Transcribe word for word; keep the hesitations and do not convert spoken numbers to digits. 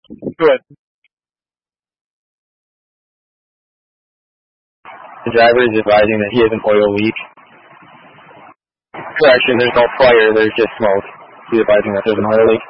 Good. The driver is advising that he has an oil leak. Correction, there's no fire, there's just smoke. He's advising that there's an oil leak.